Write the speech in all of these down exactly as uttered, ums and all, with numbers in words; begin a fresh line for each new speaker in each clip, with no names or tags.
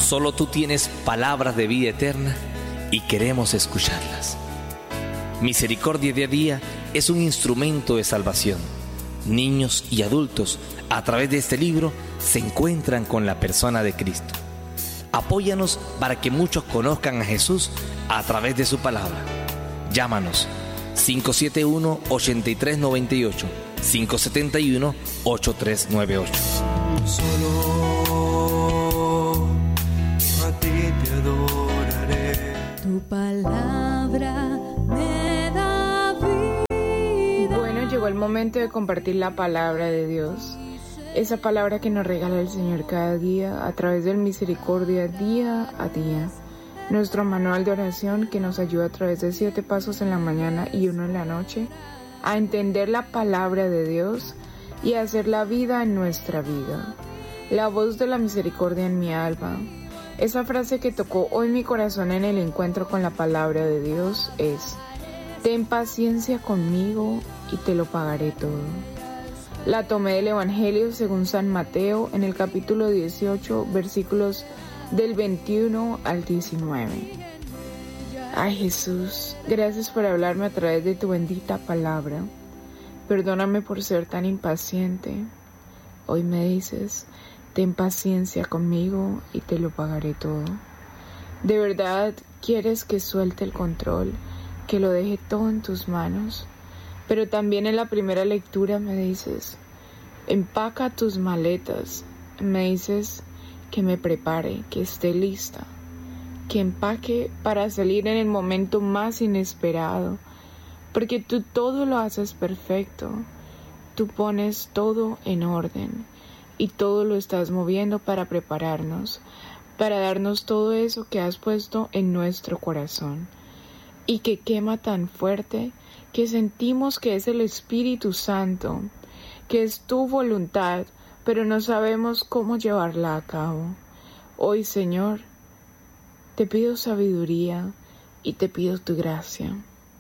Solo tú tienes palabras de vida eterna y queremos escucharlas. Misericordia Día a Día es un instrumento de salvación. Niños y adultos, a través de este libro, se encuentran con la persona de Cristo. Apóyanos para que muchos conozcan a Jesús a través de su palabra. Llámanos cinco siete uno, ocho tres nueve ocho, cinco siete uno, ocho tres nueve ocho.
Solo a ti te adoraré.
Tu palabra me da vida.
Bueno, llegó el momento de compartir la palabra de Dios. Esa palabra que nos regala el Señor cada día a través del Misericordia Día a Día. Nuestro manual de oración que nos ayuda a través de siete pasos en la mañana y uno en la noche a entender la palabra de Dios y a hacer la vida en nuestra vida. La voz de la misericordia en mi alma. Esa frase que tocó hoy mi corazón en el encuentro con la palabra de Dios es: ten paciencia conmigo y te lo pagaré todo. La tomé del Evangelio según San Mateo en el capítulo dieciocho, versículos del veintiuno al diecinueve. Ay Jesús, gracias por hablarme a través de tu bendita palabra. Perdóname por ser tan impaciente. Hoy me dices: ten paciencia conmigo y te lo pagaré todo. ¿De verdad quieres que suelte el control, que lo deje todo en tus manos? Pero también en la primera lectura me dices: empaca tus maletas. Me dices que me prepare, que esté lista, que empaque para salir en el momento más inesperado, porque tú todo lo haces perfecto. Tú pones todo en orden y todo lo estás moviendo para prepararnos, para darnos todo eso que has puesto en nuestro corazón y que quema tan fuerte que sentimos que es el Espíritu Santo, que es tu voluntad, pero no sabemos cómo llevarla a cabo. Hoy, Señor, te pido sabiduría y te pido tu gracia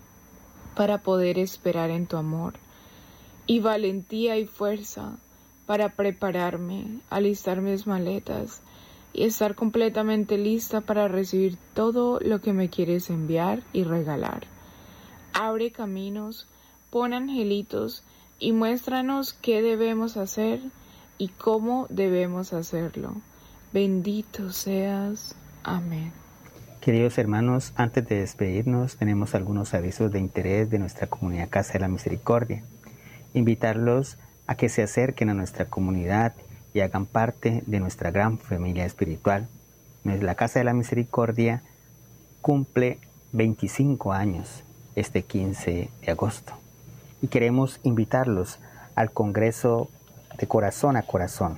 para poder esperar en tu amor, y valentía y fuerza para prepararme, alistar mis maletas y estar completamente lista para recibir todo lo que me quieres enviar y regalar. Abre caminos, pon angelitos y muéstranos qué debemos hacer y cómo debemos hacerlo. Bendito seas. Amén.
Queridos hermanos, antes de despedirnos, tenemos algunos avisos de interés de nuestra comunidad Casa de la Misericordia. Invitarlos a que se acerquen a nuestra comunidad y hagan parte de nuestra gran familia espiritual. La Casa de la Misericordia cumple veinticinco años este quince de agosto y queremos invitarlos al Congreso de Corazón a Corazón,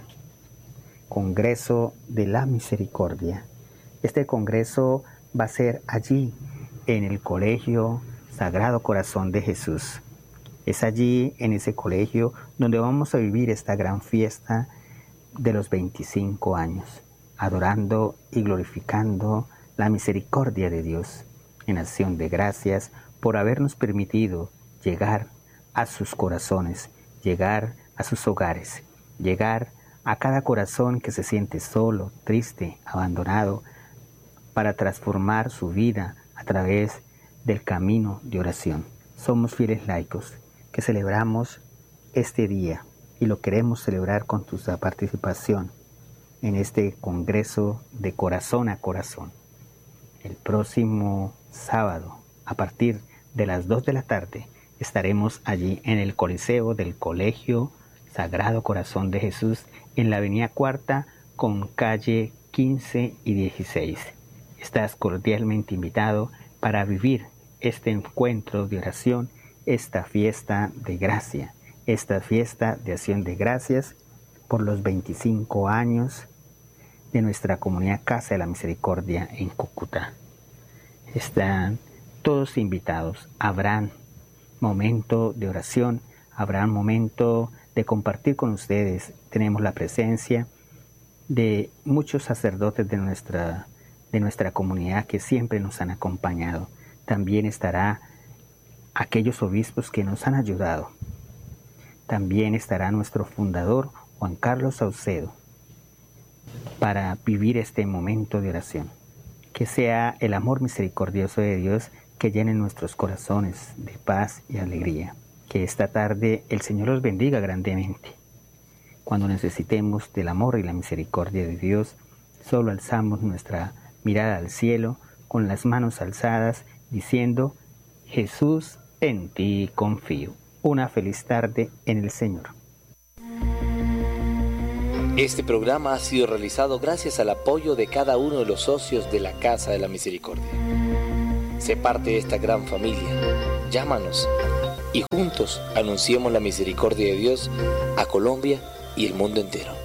Congreso de la Misericordia. Este congreso va a ser allí en el Colegio Sagrado Corazón de Jesús. Es allí, en ese colegio, donde vamos a vivir esta gran fiesta de los veinticinco años, adorando y glorificando la misericordia de Dios, en acción de gracias por habernos permitido llegar a sus corazones, llegar a sus hogares, llegar a cada corazón que se siente solo, triste, abandonado, para transformar su vida a través del camino de oración. Somos fieles laicos que celebramos este día y lo queremos celebrar con tu participación en este Congreso de Corazón a Corazón. El próximo sábado, a partir de las dos de la tarde, estaremos allí en el Coliseo del Colegio Sagrado Corazón de Jesús, en la avenida Cuarta con calle quince y dieciséis. Estás cordialmente invitado para vivir este encuentro de oración, esta fiesta de gracia, esta fiesta de acción de gracias por los veinticinco años de nuestra comunidad Casa de la Misericordia en Cúcuta. Están todos invitados. Habrán momento de oración, habrá momento de compartir con ustedes. Tenemos la presencia de muchos sacerdotes de nuestra, de nuestra comunidad que siempre nos han acompañado. También estará aquellos obispos que nos han ayudado. También estará nuestro fundador, Juan Carlos Saucedo. para vivir este momento de oración. Que sea el amor misericordioso de Dios que llene nuestros corazones de paz y alegría. Que esta tarde el Señor los bendiga grandemente. Cuando necesitemos del amor y la misericordia de Dios, solo alzamos nuestra mirada al cielo con las manos alzadas, diciendo: Jesús, en ti confío. Una feliz tarde en el Señor.
Este programa ha sido realizado gracias al apoyo de cada uno de los socios de la Casa de la Misericordia. Sé parte de esta gran familia. Llámanos y juntos anunciemos la misericordia de Dios a Colombia y el mundo entero.